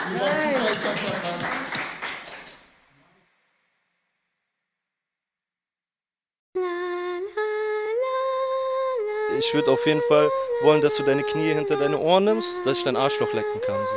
Ich würde auf jeden Fall wollen, dass du deine Knie hinter deine Ohren nimmst, dass ich dein Arschloch lecken kann. So.